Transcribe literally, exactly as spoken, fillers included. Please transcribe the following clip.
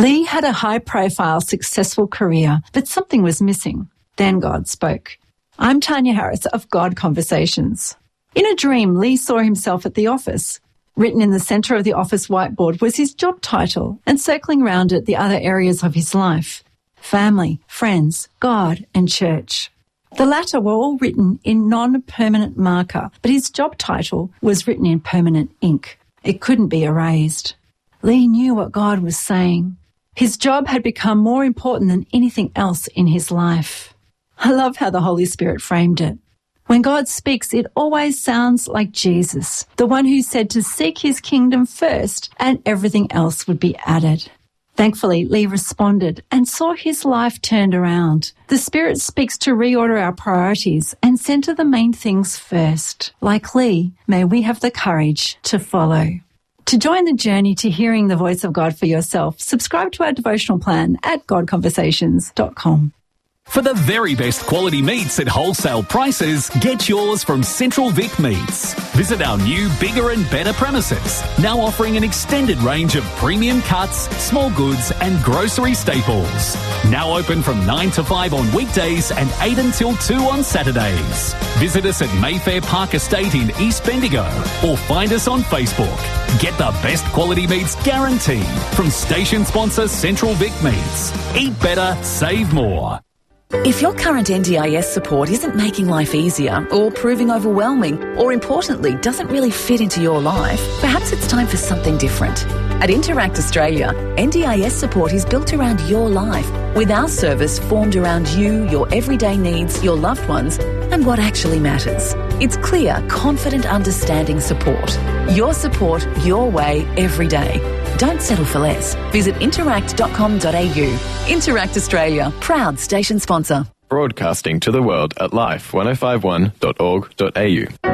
Lee had a high-profile, successful career, but something was missing. Then God spoke. I'm Tanya Harris of God Conversations. In a dream, Lee saw himself at the office. Written in the centre of the office whiteboard was his job title, and circling around it the other areas of his life: family, friends, God, and church. The latter were all written in non-permanent marker, but his job title was written in permanent ink. It couldn't be erased. Lee knew what God was saying. His job had become more important than anything else in his life. I love how the Holy Spirit framed it. When God speaks, it always sounds like Jesus, the one who said to seek his kingdom first and everything else would be added. Thankfully, Lee responded and saw his life turned around. The Spirit speaks to reorder our priorities and center the main things first. Like Lee, may we have the courage to follow. To join the journey to hearing the voice of God for yourself, subscribe to our devotional plan at god conversations dot com. For the very best quality meats at wholesale prices, get yours from Central Vic Meats. Visit our new, bigger and better premises, now offering an extended range of premium cuts, small goods and grocery staples. Now open from nine to five on weekdays and eight until two on Saturdays. Visit us at Mayfair Park Estate in East Bendigo or find us on Facebook. Get the best quality meats guaranteed from station sponsor Central Vic Meats. Eat better, save more. If your current N D I S support isn't making life easier or proving overwhelming or, importantly, doesn't really fit into your life, perhaps it's time for something different. At Interact Australia, N D I S support is built around your life, with our service formed around you, your everyday needs, your loved ones, and what actually matters. It's clear, confident, understanding support. Your support, your way, every day. Don't settle for less. Visit interact dot com dot a u. Interact Australia, proud station sponsor. Broadcasting to the world at life ten fifty-one dot org dot a u.